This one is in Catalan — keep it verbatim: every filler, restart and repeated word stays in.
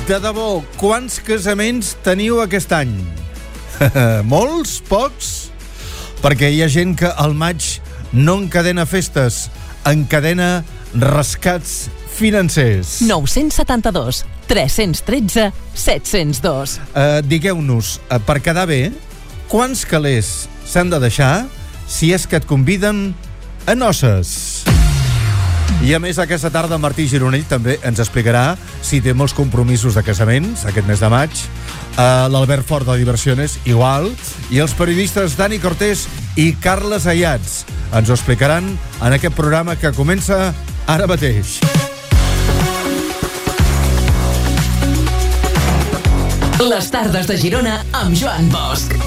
De debò, quants casaments teniu aquest any? Molts? Pocs? Perquè hi ha gent que al maig no encadena festes, encadena rescats financers. nou set dos, tres un tres, set zero dos. Uh, digueu-nos, uh, per quedar bé, quants calés s'han de deixar si és que et conviden a noces? I a més, aquesta tarda Martí Gironell també ens explicarà si té molts compromisos de casaments aquest mes de maig. Uh, L'Albert Fort de Diversiones, igual. I els periodistes Dani Cortés i Carles Ayats ens ho explicaran en aquest programa que comença ara mateix. Les tardes de Girona amb Joan Bosch.